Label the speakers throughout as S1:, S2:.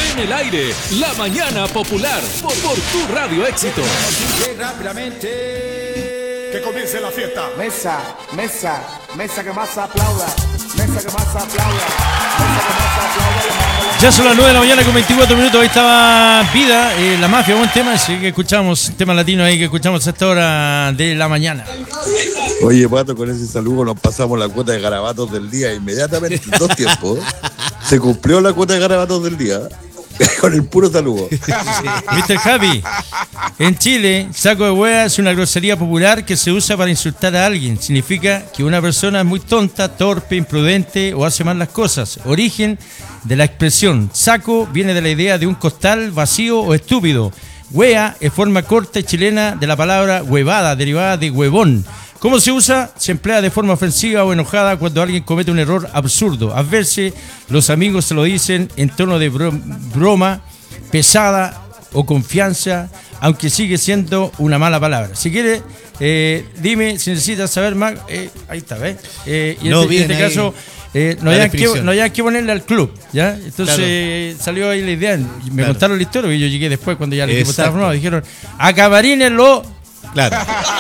S1: En el aire, la mañana popular por tu Radio Éxito.
S2: Rápidamente. Que comience la fiesta.
S3: Mesa que más aplauda. Mesa que más aplauda. Mesa que más aplauda.
S4: Ya son las 9 de la mañana con 24 minutos. Ahí estaba Vida, La Mafia, buen tema. Así que escuchamos tema latino ahí que escuchamos a esta hora de la mañana.
S5: Oye, Pato, con ese saludo nos pasamos la cuota de garabatos del día inmediatamente, en 2 tiempos. Se cumplió la cuota de garabatos del día con el puro saludo.
S4: Mr. Happy, en Chile, saco de hueá es una grosería popular que se usa para insultar a alguien. Significa que una persona es muy tonta, torpe, imprudente o hace mal las cosas. Origen de la expresión saco viene de la idea de un costal vacío o estúpido. Huea es forma corta y chilena de la palabra huevada, derivada de huevón. ¿Cómo se usa? Se emplea de forma ofensiva o enojada cuando alguien comete un error absurdo. A veces los amigos se lo dicen en tono de broma, pesada o confianza, aunque sigue siendo una mala palabra. Si quieres, dime si necesitas saber más. Ahí está, ¿ves? Y en este caso, no hay que ponerle al club, ¿ya? Entonces salió ahí la idea. Me contaron la historia y yo llegué después cuando ya el equipo estaba formado. Dijeron, acabarínenlo.
S6: Claro.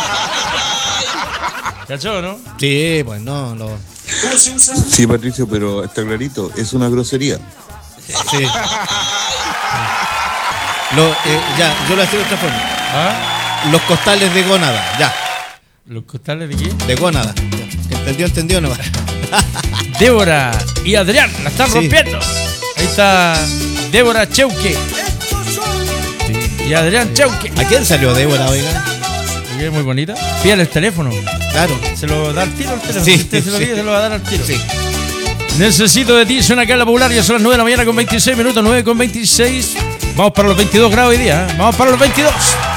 S4: ¿Cachó, no?
S6: Sí, pues no.
S5: Sí, Patricio, pero está clarito, es una grosería.
S6: Sí. Ya, yo lo hacía de otra forma.
S4: ¿Ah?
S6: Los costales de gónada, ya.
S4: ¿Los costales de qué?
S6: De gónada. ¿Entendió no?
S4: Débora y Adrián la están rompiendo. Ahí está Débora Cheuque. Sí. Y Adrián Cheuque.
S6: ¿A quién salió Débora, oiga?
S4: Es muy bonita. Pídale el teléfono.
S6: Claro.
S4: Se lo da al tiro el teléfono.
S6: Sí,
S4: si usted se lo pide, se lo va a dar al tiro.
S6: Sí.
S4: Necesito de ti, suena acá en la popular. Ya son las 9 de la mañana con 26 minutos, 9 con 26. Vamos para los 22 grados hoy día, ¿eh? Vamos para los 22.